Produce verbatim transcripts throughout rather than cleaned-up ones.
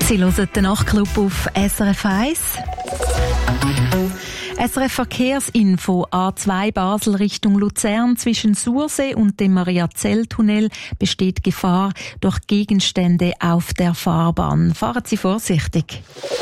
Sie hören den Nachtclub auf S R F eins. S R F Verkehrsinfo: A zwei Basel Richtung Luzern zwischen Sursee und dem Mariazell-Tunnel besteht Gefahr durch Gegenstände auf der Fahrbahn. Fahren Sie vorsichtig.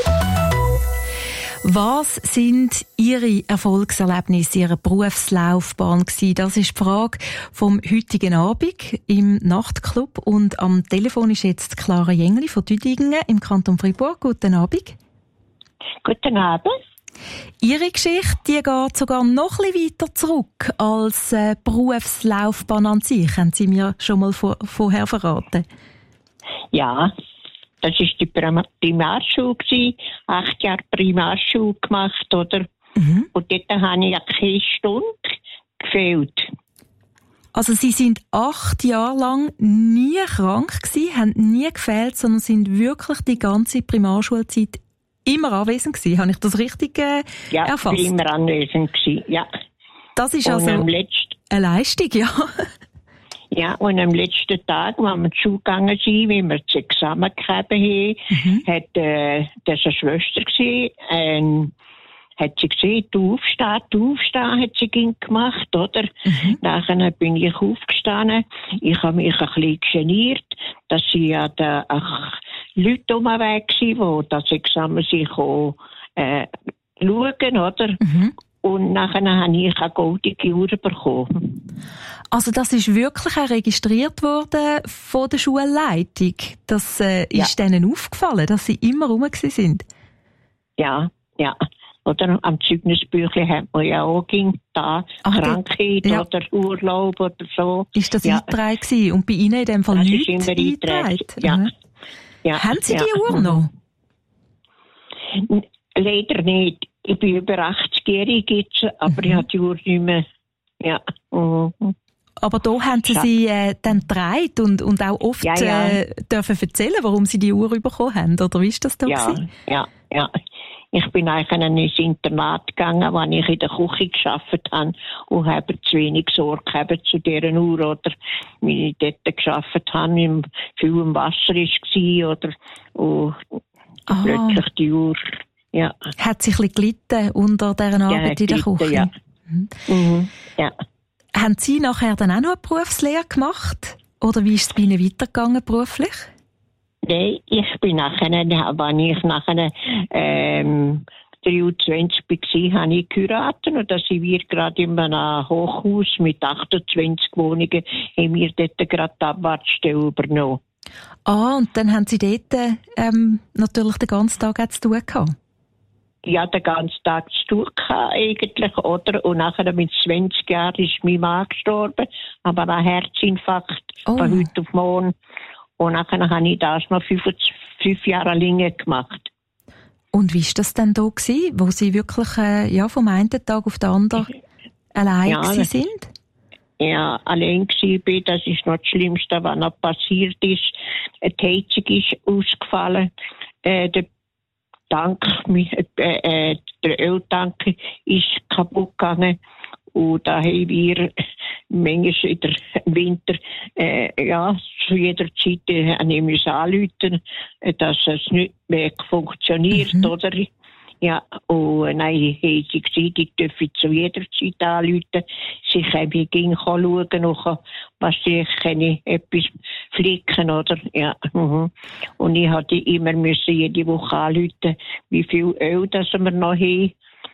Was sind Ihre Erfolgserlebnisse, Ihre Berufslaufbahn gewesen? Das ist die Frage vom heutigen Abend im Nachtclub. Und am Telefon ist jetzt Clara Jengli von Düdingen im Kanton Freiburg. Guten Abend. Guten Abend. Ihre Geschichte, die geht sogar noch ein bisschen weiter zurück als äh, Berufslaufbahn an sich. Haben Sie mir schon mal vor, vorher verraten? Ja. Das war die Primarschule, acht Jahre Primarschule gemacht, oder? Mhm. Und dort habe ich keine Stunde gefehlt. Also Sie sind acht Jahre lang nie krank gewesen, haben nie gefehlt, sondern sind wirklich die ganze Primarschulzeit immer anwesend gewesen. Habe ich das richtig äh, ja, erfasst? Ja, immer anwesend gewesen, ja. Das ist also eine Leistung, ja. Ja, und am letzten Tag, als wir zur Schule gegangen sind, wie wir das Examen gegeben haben, mhm. hat äh, das eine Schwester gesehen, ähm, hat sie gesehen, du aufstehen, du aufstehen, hat sie gemacht, oder? Mhm. Nachher bin ich aufgestanden, ich habe mich ein bisschen geniert, dass sie ja da ach, Leute um den Weg waren, die das Examen sich auch, äh, schauen, oder? Mhm. Und nachher habe ich eine goldige Uhr bekommen. Also das ist wirklich auch registriert worden von der Schulleitung. Das äh, ja. ist denen aufgefallen, dass sie immer rum sind. Ja, ja. Oder am Zeugnisbüchlein hat man ja auch da Ach, Krankheit ja. oder Urlaub oder so. Ist das ja. eingetragen gewesen? Und bei Ihnen in dem Fall das nichts eingetragen? Ja. Mhm. ja. Haben Sie ja. die Uhr noch? Leider nicht. Ich bin über achtzig-jährig jetzt, aber mhm. ich habe die Uhr nicht mehr. Ja. Mhm. Aber da haben Sie sie äh, dann getragen und, und auch oft ja, ja. Äh, dürfen erzählen, warum Sie die Uhr bekommen haben, oder wie ist das da ja, gewesen? Ja, ja. Ich bin eigentlich ins Internat gegangen, als ich in der Küche gearbeitet habe und habe zu wenig Sorge gehabt zu dieser Uhr, oder wie ich dort gearbeitet habe, im, viel im Wasser war, oder und Aha. plötzlich die Uhr. Ja. Hat sich ein bisschen gelitten unter dieser Arbeit ja, in der Küche? Ja. Mhm. Mhm. Ja. Haben Sie nachher dann auch noch eine Berufslehre gemacht? Oder wie ist es bei Ihnen weitergegangen beruflich? Nein, ich bin nachher, wenn ich nachher ähm, dreiundzwanzig war, habe ich geheiratet und da sind wir gerade in einem Hochhaus mit achtundzwanzig Wohnungen, haben wir dort gerade die Abwartstelle übernommen. Ah, und dann haben Sie dort ähm, natürlich den ganzen Tag auch zu tun gehabt? Ja, den ganzen Tag zu tun gehabt, eigentlich, oder? Und nachher mit zwanzig Jahren ist mein Mann gestorben, aber ein Herzinfarkt oh. von heute auf morgen. Und nachher habe ich das noch fünf, fünf Jahre länger gemacht. Und wie war das denn da gewesen, wo Sie wirklich äh, ja, vom einen Tag auf den anderen allein ja, sind? Ja, allein war. Das ist noch das Schlimmste, was noch passiert ist. Die Heizung ist ausgefallen. Äh, der Tank, äh, äh, der Öltank ist kaputt gegangen. Und da haben wir manchmal in der Winter, äh, ja, zu jeder Zeit äh, müssen anrufen, dass es nicht mehr funktioniert, mhm. oder? Ja, und nein, haben sie gesagt, ich dürfe zu jeder Zeit anrufen. Sie können gehen schauen, was sie können, etwas flicken, oder? Ja, mhm. Und ich hatte immer müssen jede Woche anrufen, wie viel Öl das wir noch haben,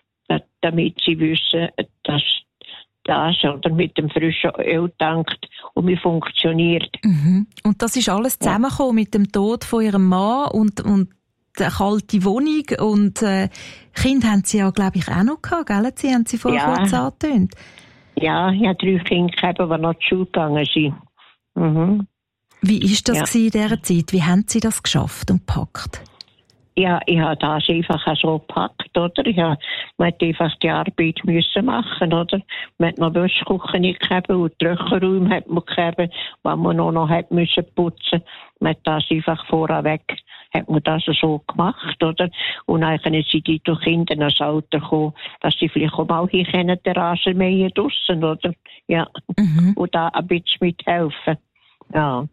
damit sie wissen, dass das oder mit dem frischen Öl tankt und wie funktioniert. Mhm. Und das ist alles zusammengekommen ja. mit dem Tod von ihrem Mann und, und der kalte Wohnung und äh, Kinder haben sie ja, glaube ich, auch noch gehabt, gell? Sie haben sie vorher ja. kurz angetönt. Ja, ich habe drei Kinder gehabt, die noch zur Schule gegangen sind. Mhm. Wie war das ja. in dieser Zeit? Wie haben Sie das geschafft und gepackt? Ja, ich habe das einfach so gepackt, oder? Ich habe, man hat einfach die Arbeit müssen machen, oder? Man hat noch Wäschküche gehabt und Trockenräume hat man gehabt, was man noch, noch hat müssen putzen. Man hat das einfach vorweg, hat man das so gemacht, oder? Und dann sind die durch Kinder ins Alter gekommen, dass sie vielleicht auch mal hier können, den Rasen mähen draussen, oder? Ja. Mhm. Und da ein bisschen mithelfen. Ja.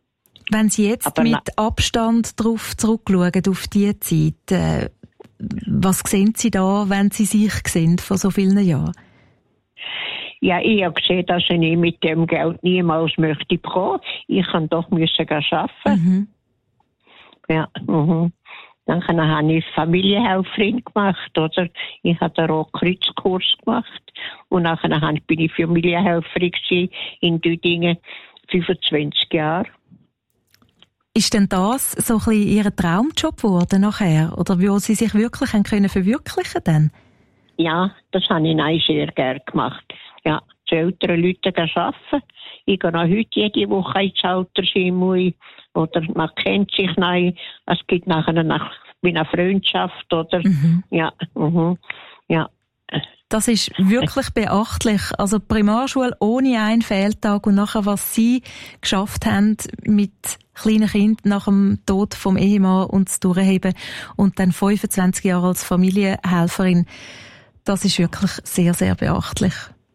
Wenn Sie jetzt Aber mit na- Abstand darauf zurückschauen, auf diese Zeit, äh, was sehen Sie da, wenn Sie sich sehen vor so vielen Jahren? Ja, ich habe gesehen, dass ich nicht mit dem Geld niemals möchte bekommen. Ich kann doch müssen arbeiten. Mhm. Ja, mhm. Dann habe ich Familienhelferin gemacht, oder? Ich habe den Rotkreuzkurs gemacht. Und nachher bin ich Familienhelferin in Düdingen, fünfundzwanzig Jahre. Ist denn das so ein bisschen Ihr Traumjob geworden nachher? Oder wo Sie sich wirklich haben können verwirklichen denn? Ja, das habe ich nein, sehr gerne gemacht. Ja, zu älteren Leuten arbeiten. Ich gehe noch heute jede Woche ins Altersheim. Oder man kennt sich neu. Es gibt nachher nach, wie eine Freundschaft, oder? Mhm. Ja, mhm. Ja. Das ist wirklich beachtlich. Also Primarschule ohne einen Fehltag und nachher, was Sie geschafft haben mit kleinen Kindern nach dem Tod vom Ehemann und das Durchheben und dann fünfundzwanzig Jahre als Familienhelferin, das ist wirklich sehr, sehr beachtlich.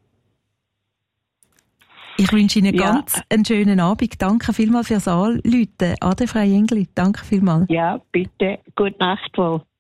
Ich wünsche Ihnen ja. ganz einen schönen Abend. Danke vielmals fürs Anrufen. Ade, Frau Jengli. Danke vielmals. Ja, bitte. Gute Nacht wohl.